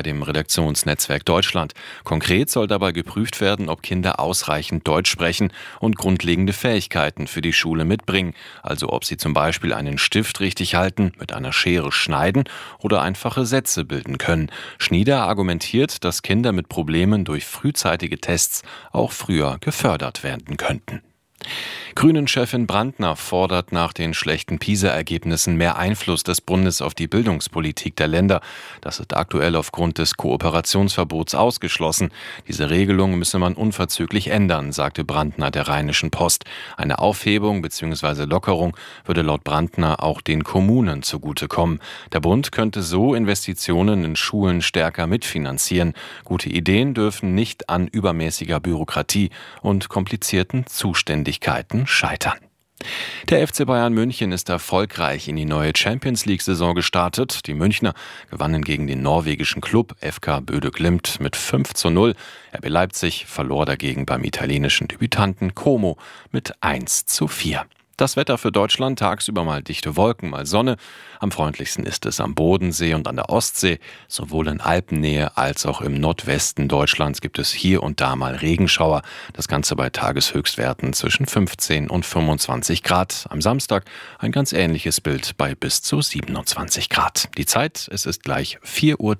bei dem Redaktionsnetzwerk Deutschland. Konkret soll dabei geprüft werden, ob Kinder ausreichend Deutsch sprechen und grundlegende Fähigkeiten für die Schule mitbringen. Also ob sie zum Beispiel einen Stift richtig halten, mit einer Schere schneiden oder einfache Sätze bilden können. Schnieder argumentiert, dass Kinder mit Problemen durch frühzeitige Tests auch früher gefördert werden könnten. Grünen-Chefin Brandner fordert nach den schlechten PISA-Ergebnissen mehr Einfluss des Bundes auf die Bildungspolitik der Länder. Das ist aktuell aufgrund des Kooperationsverbots ausgeschlossen. Diese Regelung müsse man unverzüglich ändern, sagte Brandner der Rheinischen Post. Eine Aufhebung bzw. Lockerung würde laut Brandner auch den Kommunen zugutekommen. Der Bund könnte so Investitionen in Schulen stärker mitfinanzieren. Gute Ideen dürfen nicht an übermäßiger Bürokratie und komplizierten Zuständigkeiten scheitern. Der FC Bayern München ist erfolgreich in die neue Champions-League-Saison gestartet. Die Münchner gewannen gegen den norwegischen Klub FK Bøde Glimt mit 5:0. RB Leipzig verlor dagegen beim italienischen Debütanten Como mit 1:4. Das Wetter für Deutschland: tagsüber mal dichte Wolken, mal Sonne. Am freundlichsten ist es am Bodensee und an der Ostsee. Sowohl in Alpennähe als auch im Nordwesten Deutschlands gibt es hier und da mal Regenschauer. Das Ganze bei Tageshöchstwerten zwischen 15 und 25 Grad. Am Samstag ein ganz ähnliches Bild bei bis zu 27 Grad. Die Zeit, es ist gleich 4:03 Uhr.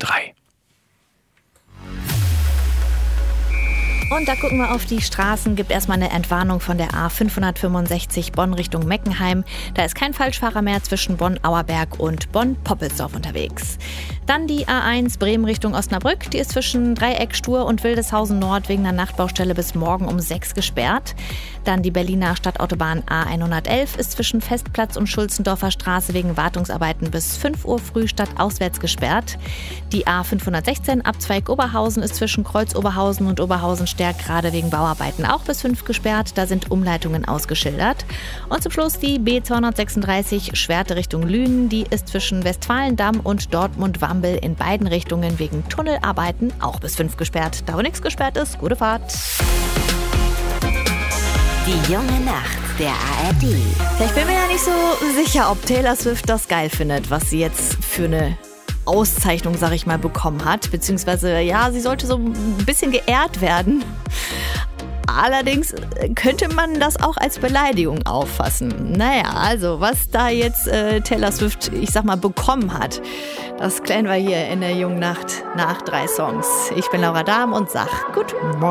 Und da gucken wir auf die Straßen. Gibt erstmal eine Entwarnung von der A565 Bonn Richtung Meckenheim. Da ist kein Falschfahrer mehr zwischen Bonn-Auerberg und Bonn-Poppelsdorf unterwegs. Dann die A1 Bremen Richtung Osnabrück. Die ist zwischen Dreieck Stur und Wildeshausen Nord wegen einer Nachtbaustelle bis morgen um 6 gesperrt. Dann die Berliner Stadtautobahn A111 ist zwischen Festplatz und Schulzendorfer Straße wegen Wartungsarbeiten bis 5 Uhr früh stadtauswärts gesperrt. Die A516 Abzweig Oberhausen ist zwischen Kreuz Oberhausen und Oberhausen gerade wegen Bauarbeiten auch bis 5 gesperrt. Da sind Umleitungen ausgeschildert. Und zum Schluss die B236 Schwerte Richtung Lünen. Die ist zwischen Westfalendamm und Dortmund-Wambel in beiden Richtungen wegen Tunnelarbeiten auch bis 5 gesperrt. Da wo nichts gesperrt ist, gute Fahrt. Die junge Nacht der ARD. Ich bin mir ja nicht so sicher, ob Taylor Swift das geil findet, was sie jetzt für eine Auszeichnung, sag ich mal, bekommen hat. Beziehungsweise, ja, sie sollte so ein bisschen geehrt werden. Allerdings könnte man das auch als Beleidigung auffassen. Naja, also was da jetzt Taylor Swift, ich sag mal, bekommen hat, das klären wir hier in der jungen Nacht nach 3 Songs. Ich bin Laura Dahm und sag Guten Morgen.